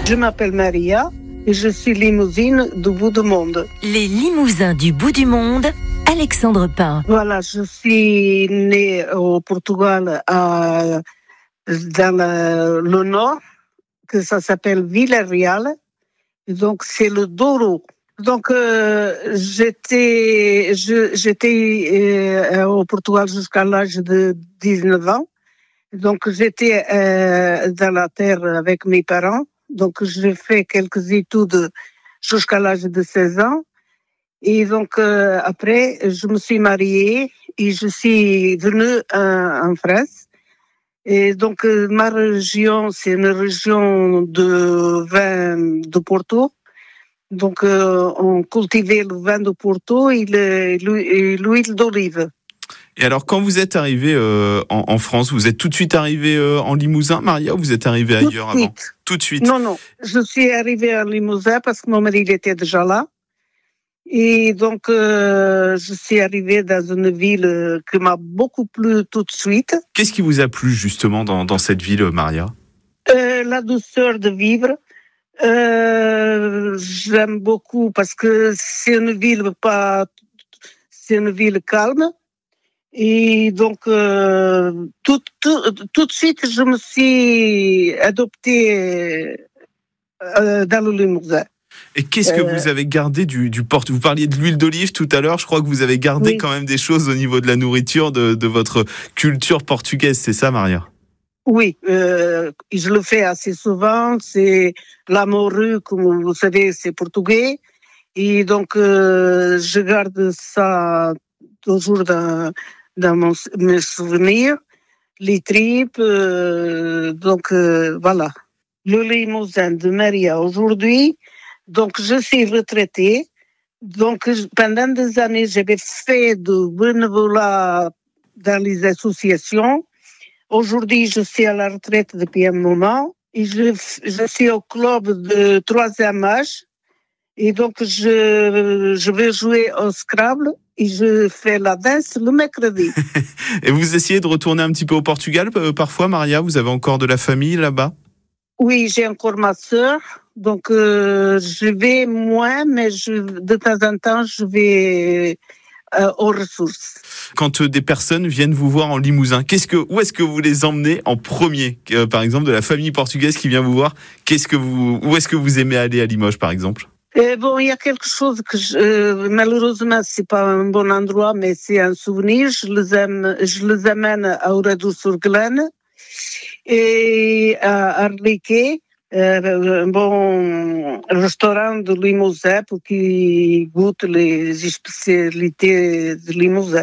Je m'appelle Maria et je suis limousine du bout du monde. Les Limousins du bout du monde, Alexandre Pin. Voilà, je suis née au Portugal, dans le nord, que ça s'appelle Vila Real. Donc c'est le Douro. Donc j'étais au Portugal jusqu'à l'âge de 19 ans. Donc j'étais dans la terre avec mes parents. Donc j'ai fait quelques études jusqu'à l'âge de 16 ans. Et donc après, je me suis mariée et je suis venue en France. Et donc ma région, c'est une région de vin de Porto. Donc on cultivait le vin de Porto et l'huile d'olive. Et alors, quand vous êtes arrivée en France, vous êtes tout de suite arrivée en Limousin, Maria, ou vous êtes arrivée ailleurs avant ? Tout de suite. Non, je suis arrivée à Limousin parce que mon mari il était déjà là. Et donc, je suis arrivée dans une ville qui m'a beaucoup plu tout de suite. Qu'est-ce qui vous a plu justement dans cette ville, Maria ? La douceur de vivre. J'aime beaucoup parce que c'est une ville calme. Et donc, tout de suite, je me suis adoptée dans le Limousin. Et qu'est-ce que vous avez gardé du Portugal ? Vous parliez de l'huile d'olive tout à l'heure. Je crois que vous avez gardé quand même des choses au niveau de la nourriture, de votre culture portugaise. C'est ça, Maria ? Oui, je le fais assez souvent. C'est la morue, comme vous savez, c'est portugais. Et donc, je garde ça toujours dans mes souvenirs. Les tripes, voilà. Le Limousin de Maria aujourd'hui. Donc, je suis retraitée. Donc, pendant des années, j'avais fait du bénévolat dans les associations. Aujourd'hui, je suis à la retraite depuis un moment. Et je suis au club de 3e âge. Et donc, je vais jouer au Scrabble et je fais la danse le mercredi. Et vous essayez de retourner un petit peu au Portugal parfois, Maria ? Vous avez encore de la famille là-bas ? Oui, j'ai encore ma sœur. Donc, je vais moins, mais de temps en temps, je vais aux ressources. Quand des personnes viennent vous voir en Limousin, où est-ce que vous les emmenez en premier ? Par exemple, de la famille portugaise qui vient vous voir, où est-ce que vous aimez aller à Limoges, par exemple ? Il y a quelque chose que malheureusement, c'est pas un bon endroit, mais c'est un souvenir. Je les amène à Oradour-sur-Glane et à Arliquet, un bon restaurant de Limousin pour qu'ils goûtent les spécialités de Limousin.